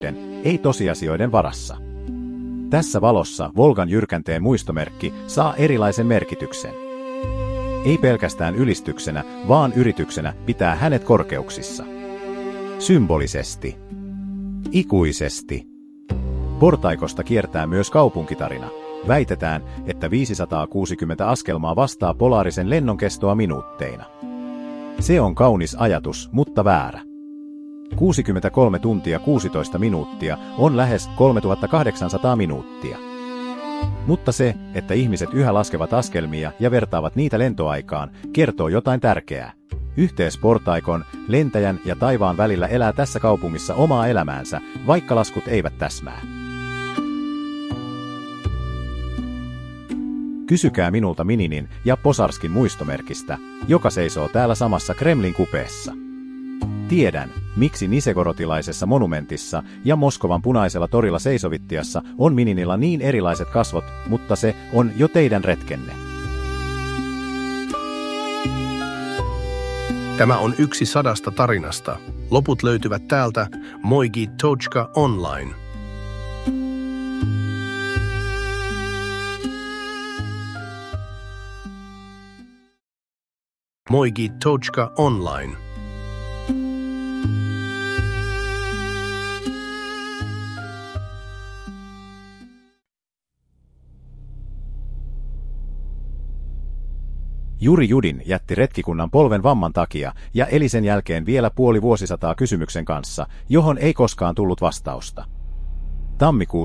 ei tosiasioiden varassa. Tässä valossa Volgan jyrkänteen muistomerkki saa erilaisen merkityksen. Ei pelkästään ylistyksenä, vaan yrityksenä pitää hänet korkeuksissa. Symbolisesti. Ikuisesti. Portaikosta kiertää myös kaupunkitarina. Väitetään, että 560 askelmaa vastaa polaarisen lennon kestoa minuutteina. Se on kaunis ajatus, mutta väärä. 63 tuntia 16 minuuttia on lähes 3800 minuuttia. Mutta se, että ihmiset yhä laskevat askelmia ja vertaavat niitä lentoaikaan, kertoo jotain tärkeää. Yhteys portaikon, lentäjän ja taivaan välillä elää tässä kaupungissa omaa elämäänsä, vaikka laskut eivät täsmää. Kysykää minulta Mininin ja Posarskin muistomerkistä, joka seisoo täällä samassa Kremlin kupeessa. Tiedän, miksi nisegorotilaisessa monumentissa ja Moskovan punaisella torilla Seisovittiassa on Mininilla niin erilaiset kasvot, mutta se on jo teidän retkenne. Tämä on yksi 100 tarinasta. Loput löytyvät täältä Moigi Tochka Online. Moigi Tochka Online. Juri Judin jätti retkikunnan polven vamman takia ja eli sen jälkeen vielä puoli vuosisataa kysymyksen kanssa, johon ei koskaan tullut vastausta. Tammikuu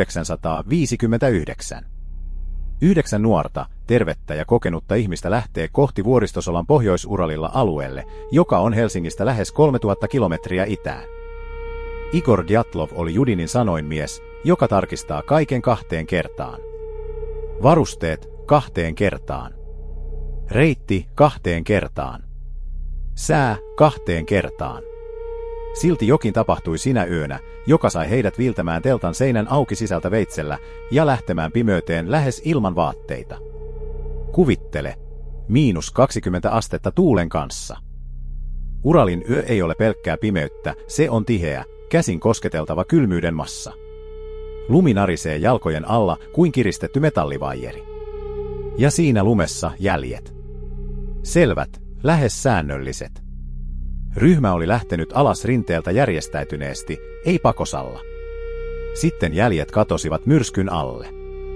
1959. 9 nuorta, tervettä ja kokenutta ihmistä lähtee kohti Vuoristosolan Pohjois-Uralilla alueelle, joka on Helsingistä lähes 3000 kilometriä itään. Igor Djatlov oli Judinin sanoinmies, joka tarkistaa kaiken 2 kertaan. Varusteet 2 kertaan. Reitti 2 kertaan. Sää 2 kertaan. Silti jokin tapahtui sinä yönä, joka sai heidät viiltämään teltan seinän auki sisältä veitsellä ja lähtemään pimeyteen lähes ilman vaatteita. Kuvittele, -20 astetta tuulen kanssa. Uralin yö ei ole pelkkää pimeyttä, se on tiheä, käsin kosketeltava kylmyyden massa. Lumi narisee jalkojen alla kuin kiristetty metallivaijeri. Ja siinä lumessa jäljet. Selvät, lähes säännölliset. Ryhmä oli lähtenyt alas rinteeltä järjestäytyneesti, ei pakosalla. Sitten jäljet katosivat myrskyn alle.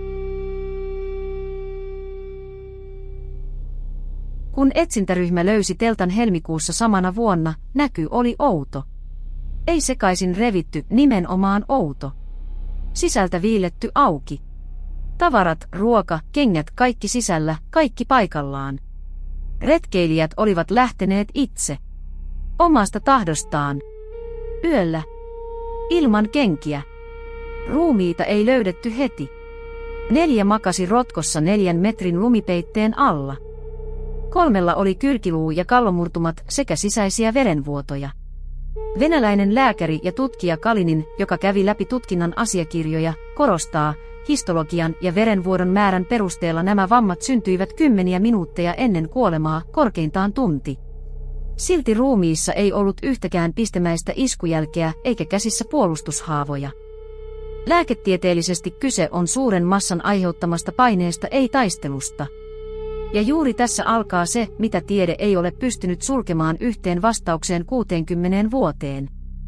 Kun etsintäryhmä löysi teltan helmikuussa samana vuonna, näky oli outo. Ei sekaisin revitty, nimenomaan outo. Sisältä viiletty auki. Tavarat, ruoka, kengät kaikki sisällä, kaikki paikallaan. Retkeilijät olivat lähteneet itse. Omasta tahdostaan. Yöllä. Ilman kenkiä. Ruumiita ei löydetty heti. 4 makasi rotkossa 4 metrin lumipeitteen alla. 3 oli kylkiluu ja kallomurtumat sekä sisäisiä verenvuotoja. Venäläinen lääkäri ja tutkija Kalinin, joka kävi läpi tutkinnan asiakirjoja, korostaa, histologian ja verenvuodon määrän perusteella nämä vammat syntyivät 10 minuutteja ennen kuolemaa, korkeintaan tunti. Silti ruumiissa ei ollut yhtäkään pistemäistä iskujälkeä eikä käsissä puolustushaavoja. Lääketieteellisesti kyse on suuren massan aiheuttamasta paineesta, ei taistelusta. Ja juuri tässä alkaa se, mitä tiede ei ole pystynyt sulkemaan yhteen vastaukseen 60 vuoteen.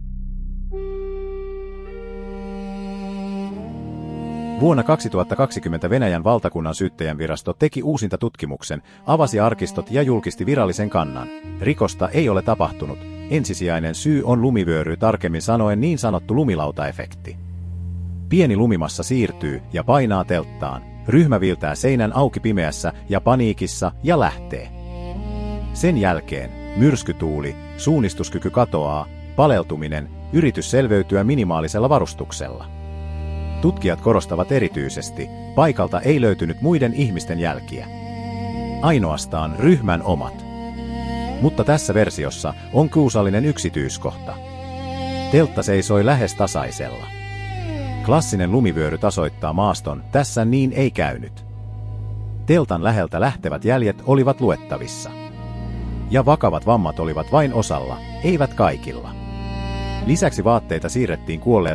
Vuonna 2020 Venäjän valtakunnan syyttäjänvirasto teki uusinta tutkimuksen, avasi arkistot ja julkisti virallisen kannan. Rikosta ei ole tapahtunut. Ensisijainen syy on lumivyöry, tarkemmin sanoen niin sanottu lumilautaefekti. Pieni lumimassa siirtyy ja painaa telttaan. Ryhmä viiltää seinän auki pimeässä ja paniikissa ja lähtee. Sen jälkeen myrskytuuli, suunnistuskyky katoaa, paleltuminen, yritys selveytyä minimaalisella varustuksella. Tutkijat korostavat erityisesti, paikalta ei löytynyt muiden ihmisten jälkiä. Ainoastaan ryhmän omat. Mutta tässä versiossa on kiusallinen yksityiskohta. Teltta seisoi lähes tasaisella. Klassinen lumivyöry tasoittaa maaston, tässä niin ei käynyt. Teltan läheltä lähtevät jäljet olivat luettavissa. Ja vakavat vammat olivat vain osalla, eivät kaikilla. Lisäksi vaatteita siirrettiin kuolleelta